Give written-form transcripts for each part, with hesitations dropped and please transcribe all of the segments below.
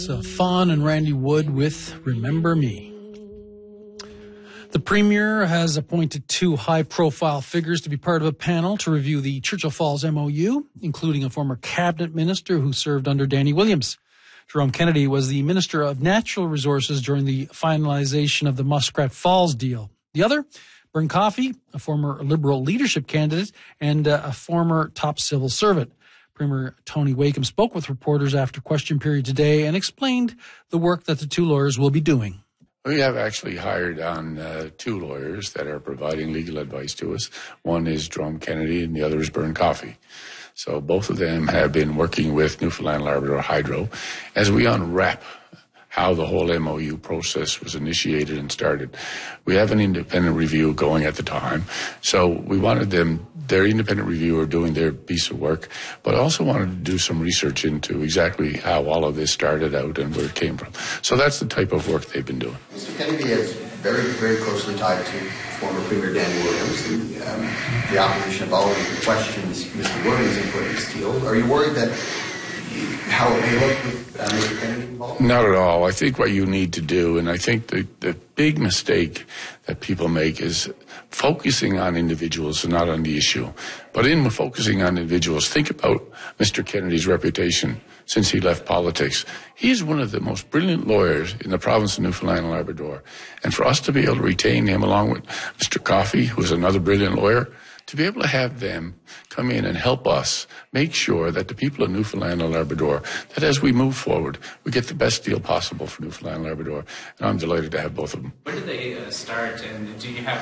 was Fawn and Randy Wood with Remember Me. The Premier has appointed two high-profile figures to be part of a panel to review the Churchill Falls MOU, including a former cabinet minister who served under Danny Williams. Jerome Kennedy was the Minister of Natural Resources during the finalization of the Muskrat Falls deal. The other, Byrne Coffey, a former Liberal leadership candidate and a former top civil servant. Premier Tony Wakeham spoke with reporters after question period today and explained the work that the two lawyers will be doing. We have actually hired on two lawyers that are providing legal advice to us. One is Jerome Kennedy and the other is Byrne Coffey. So both of them have been working with Newfoundland Labrador Hydro as we unwrap how the whole MOU process was initiated and started. We have an independent review going at the time, so we wanted their independent reviewer doing their piece of work, but also wanted to do some research into exactly how all of this started out and where it came from. So that's the type of work they've been doing. Mr. Kennedy is very, very closely tied to former Premier Danny Williams. The opposition have already questioned Mr. Williams' input in this deal. Are you worried that how it may look with Mr. Kennedy involved? Not at all. I think what you need to do, and I think the big mistake that people make is focusing on individuals and not on the issue. But in focusing on individuals, think about Mr. Kennedy's reputation since he left politics. He is one of the most brilliant lawyers in the province of Newfoundland and Labrador. And for us to be able to retain him along with Mr. Coffey, who is another brilliant lawyer, to be able to have them come in and help us make sure that the people of Newfoundland and Labrador, that as we move forward, we get the best deal possible for Newfoundland and Labrador. And I'm delighted to have both of them. When did they start, and do you have,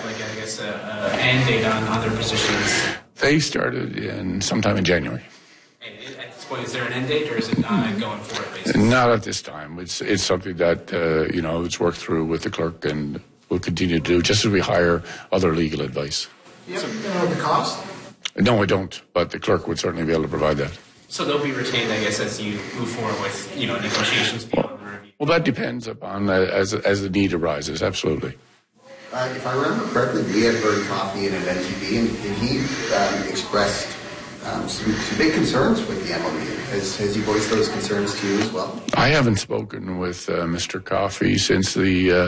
an end date on their positions? They started sometime in January. And at this point, is there an end date, or is it going forward, basically? Not at this time. It's something that, it's worked through with the clerk and we'll continue to do, just as we hire other legal advice. Do you have the cost? No, I don't, but the clerk would certainly be able to provide that. So they'll be retained, I guess, as you move forward with, negotiations beyond the review? Well, that depends upon as the need arises, absolutely. If I remember correctly, we had Byrne Coffey in an NTV, and he expressed some big concerns with the MOU. Has he voiced those concerns to you as well? I haven't spoken with Mr. Coffey since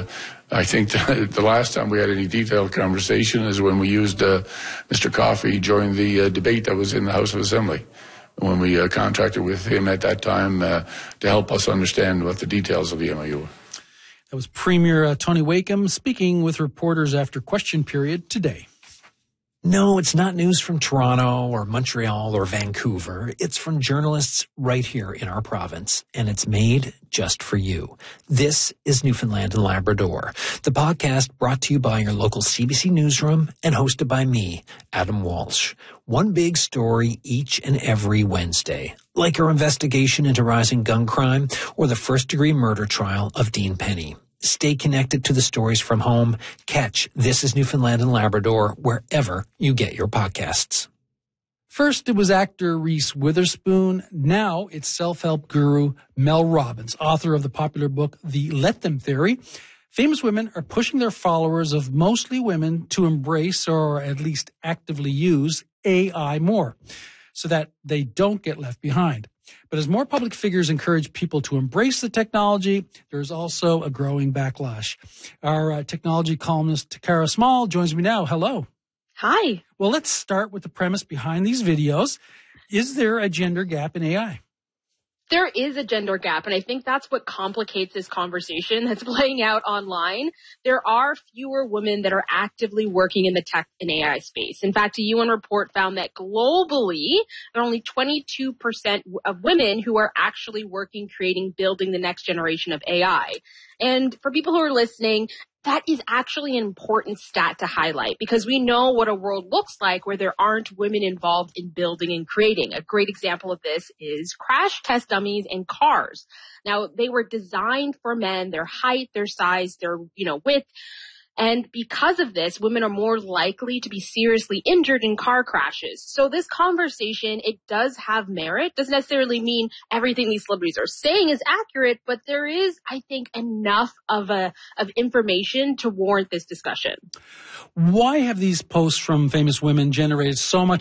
I think the last time we had any detailed conversation is when we used Mr. Coffey during the debate that was in the House of Assembly, when we contracted with him at that time to help us understand what the details of the MOU were. That was Premier Tony Wakeham speaking with reporters after question period today. No, it's not news from Toronto or Montreal or Vancouver. It's from journalists right here in our province, and it's made just for you. This is Newfoundland and Labrador, the podcast brought to you by your local CBC newsroom and hosted by me, Adam Walsh. One big story each and every Wednesday, like our investigation into rising gun crime or the first-degree murder trial of Dean Penny. Stay connected to the stories from home. Catch This is Newfoundland and Labrador wherever you get your podcasts. First, it was actor Reese Witherspoon. Now it's self-help guru Mel Robbins, author of the popular book, The Let Them Theory. Famous women are pushing their followers of mostly women to embrace or at least actively use AI more so that they don't get left behind. But as more public figures encourage people to embrace the technology, there's also a growing backlash. Our technology columnist, Takara Small, joins me now. Hello. Hi. Well, let's start with the premise behind these videos. Is there a gender gap in AI? There is a gender gap, and I think that's what complicates this conversation that's playing out online. There are fewer women that are actively working in the tech and AI space. In fact, a UN report found that globally, there are only 22% of women who are actually working, creating, building the next generation of AI. And for people who are listening, that is actually an important stat to highlight because we know what a world looks like where there aren't women involved in building and creating. A great example of this is crash test dummies in cars. Now, they were designed for men, their height, their size, their, width. And because of this, women are more likely to be seriously injured in car crashes. So this conversation, it does have merit. Doesn't necessarily mean everything these celebrities are saying is accurate, but there is, I think, enough of information to warrant this discussion. Why have these posts from famous women generated so much